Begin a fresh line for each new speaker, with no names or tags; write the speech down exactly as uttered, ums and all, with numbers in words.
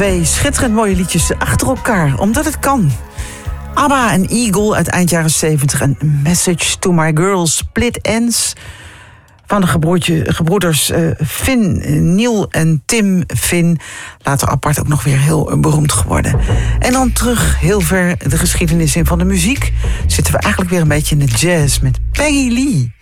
Twee schitterend mooie liedjes achter elkaar, omdat het kan. ABBA en Eagle uit eind jaren zeventig en Message to My Girls, Split Ends van de gebroertje, gebroeders uh, Finn, Neil en Tim Finn. Later apart ook nog weer heel beroemd geworden. En dan terug heel ver de geschiedenis in van de muziek. Zitten we eigenlijk weer een beetje in de jazz met Peggy Lee.